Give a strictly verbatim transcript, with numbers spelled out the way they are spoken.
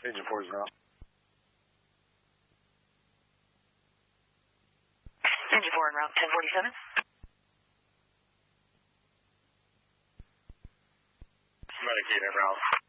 Agent four is out. Agent four en route, ten forty-seven. Medicaid en route.